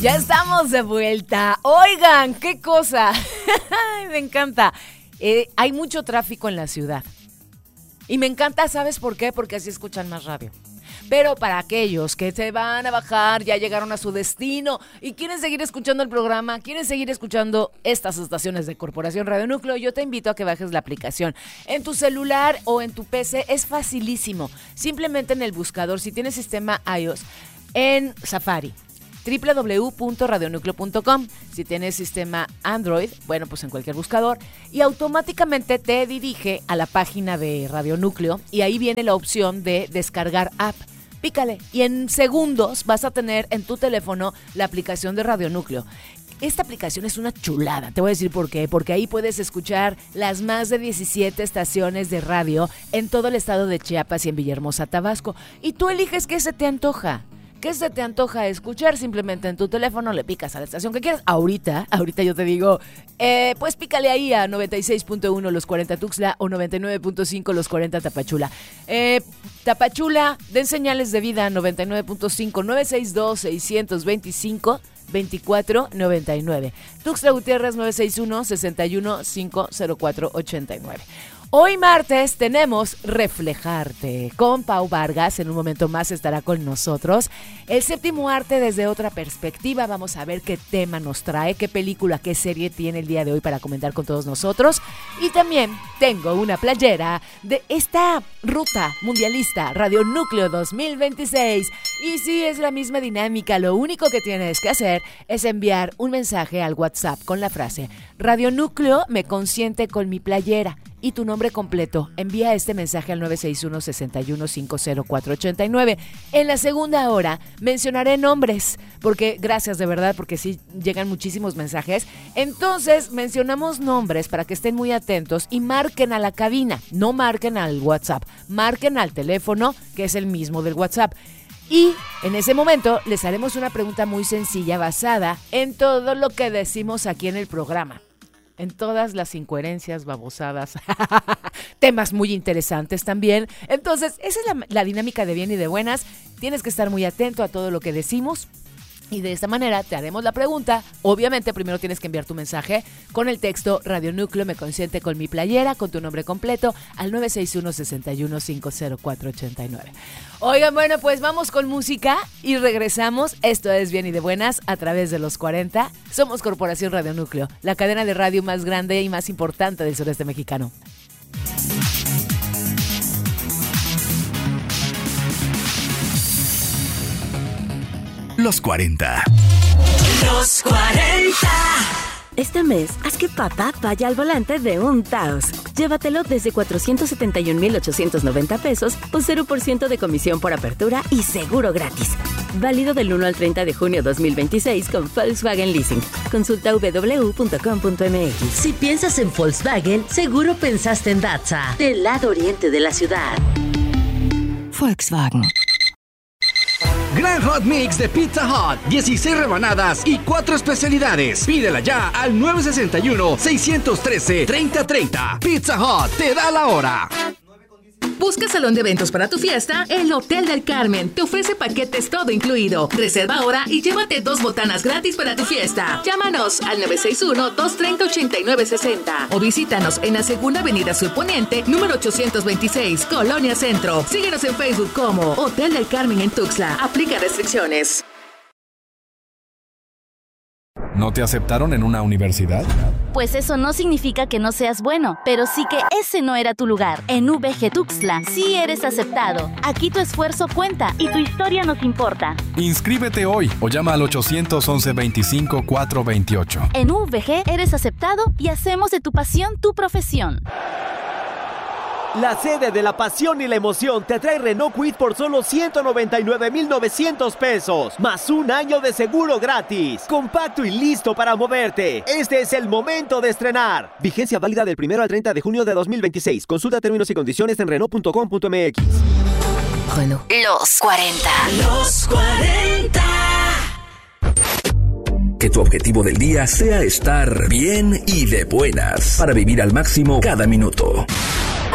Ya estamos de vuelta. Oigan, qué cosa. Me encanta. Hay mucho tráfico en la ciudad. Y me encanta, ¿sabes por qué? Porque así escuchan más radio. Pero para aquellos que se van a bajar, ya llegaron a su destino y quieren seguir escuchando el programa, quieren seguir escuchando estas estaciones de Corporación Radio Núcleo, yo te invito a que bajes la aplicación. En tu celular o en tu PC es facilísimo. Simplemente en el buscador, si tienes sistema iOS, en Safari, www.radionucleo.com. Si tienes sistema Android, bueno, pues en cualquier buscador, y automáticamente te dirige a la página de Radio Núcleo y ahí viene la opción de descargar app. Pícale y en segundos vas a tener en tu teléfono la aplicación de Radio Núcleo. Esta aplicación es una chulada, te voy a decir por qué, porque ahí puedes escuchar las más de 17 estaciones de radio en todo el estado de Chiapas y en Villahermosa, Tabasco, y tú eliges qué se te antoja. ¿Qué se te antoja escuchar? Simplemente en tu teléfono le picas a la estación que quieras. Ahorita yo te digo, pues pícale ahí a 96.1 Los 40 Tuxtla o 99.5 Los 40 Tapachula. Tapachula, den señales de vida, 99.5 962-625-2499. Tuxtla Gutiérrez, 961-61-504-89. Hoy martes tenemos Reflejarte con Pau Vargas. En un momento más estará con nosotros. El séptimo arte desde otra perspectiva. Vamos a ver qué tema nos trae, qué película, qué serie tiene el día de hoy para comentar con todos nosotros. Y también tengo una playera de esta ruta mundialista Radio Núcleo 2026. Y sí, es la misma dinámica. Lo único que tienes que hacer es enviar un mensaje al WhatsApp con la frase Radio Núcleo me consiente con mi playera y tu nombre completo. Envía este mensaje al 961-61-504-89. En la segunda hora mencionaré nombres, porque gracias de verdad, porque sí llegan muchísimos mensajes. Entonces mencionamos nombres para que estén muy atentos y marquen a la cabina, no marquen al WhatsApp, marquen al teléfono que es el mismo del WhatsApp. Y en ese momento les haremos una pregunta muy sencilla basada en todo lo que decimos aquí en el programa. En todas las incoherencias, babosadas, temas muy interesantes también. Entonces, esa es la dinámica de bien y de buenas. Tienes que estar muy atento a todo lo que decimos. Y de esta manera te haremos la pregunta. Obviamente primero tienes que enviar tu mensaje con el texto Radio Núcleo me consiente con mi playera, con tu nombre completo, al 961-61-504-89. Oigan, bueno, pues vamos con música y regresamos. Esto es Bien y de Buenas a través de los 40. Somos Corporación Radio Núcleo, la cadena de radio más grande y más importante del sureste mexicano. Los 40. Los 40. Este mes, haz que papá vaya al volante de un Taos. Llévatelo desde 471,890 pesos o 0% de comisión por apertura y seguro gratis. Válido del 1 al 30 de junio 2026 con Volkswagen Leasing. Consulta www.com.mx. Si piensas en Volkswagen, seguro pensaste en Datza, del lado oriente de la ciudad. Volkswagen. Gran Hot Mix de Pizza Hut. 16 rebanadas y 4 especialidades. Pídela ya al 961-613-3030. Pizza Hut te da la hora. ¿Busca salón de eventos para tu fiesta? El Hotel del Carmen te ofrece paquetes todo incluido. Reserva ahora y llévate 2 botanas gratis para tu fiesta. Llámanos al 961-230-8960 o visítanos en la Segunda Avenida Sur Poniente, número 826, Colonia Centro. Síguenos en Facebook como Hotel del Carmen en Tuxtla. Aplica restricciones. ¿No te aceptaron en una universidad? Pues eso no significa que no seas bueno, pero sí que ese no era tu lugar. En VG Tuxtla sí eres aceptado. Aquí tu esfuerzo cuenta y tu historia nos importa. Inscríbete hoy o llama al 811-25-428. En VG eres aceptado y hacemos de tu pasión tu profesión. La sede de la pasión y la emoción te trae Renault Kwid por solo 199,900 pesos, más un año de seguro gratis. Compacto y listo para moverte. Este es el momento de estrenar. Vigencia válida del 1 al 30 de junio de 2026. Consulta términos y condiciones en Renault.com.mx. Renault. Los 40. Los 40. Que tu objetivo del día sea estar bien y de buenas para vivir al máximo cada minuto.